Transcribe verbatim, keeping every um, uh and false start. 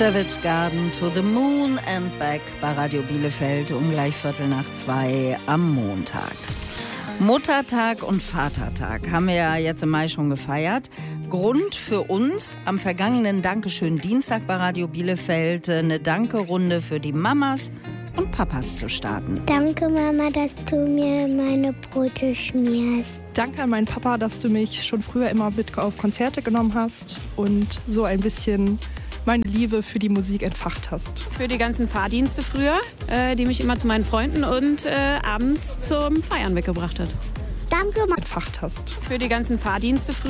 Savage Garden to the Moon and Back bei Radio Bielefeld um gleich Viertel nach zwei am Montag. Muttertag und Vatertag haben wir ja jetzt im Mai schon gefeiert. Grund für uns am vergangenen Dankeschön Dienstag bei Radio Bielefeld eine Dankerunde für die Mamas und Papas zu starten. Danke Mama, dass du mir meine Brote schmierst. Danke an meinen Papa, dass du mich schon früher immer mit auf Konzerte genommen hast und so ein bisschen meine Liebe für die Musik entfacht hast. Für die ganzen Fahrdienste früher, äh, die mich immer zu meinen Freunden und äh, abends zum Feiern weggebracht hat. Danke, entfacht hast. Für die ganzen Fahrdienste früher.